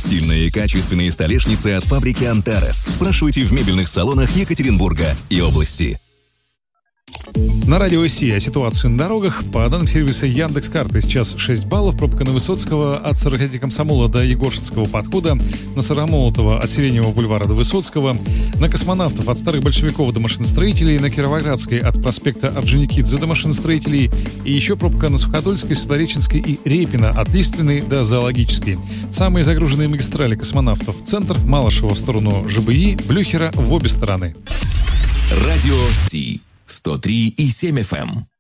Стильные и качественные столешницы от фабрики «Антарес». Спрашивайте в мебельных салонах Екатеринбурга и области. На радио Си о ситуации на дорогах. По данным сервиса Яндекс.Карты сейчас 6 баллов. Пробка на Высоцкого от 45 Комсомола до Егоршинского подхода. На Сыромолотова от Сиреневого бульвара до Высоцкого. На Космонавтов от Старых Большевиков до Машиностроителей. На Кировоградской от проспекта Орджоникидзе до Машиностроителей. И еще пробка на Суходольской, Светлореченской и Репина от Лиственной до Зоологической. Самые загруженные магистрали Космонавтов: центр, Малышево в сторону ЖБИ, Блюхера в обе стороны. Радио Си 103,7 FM.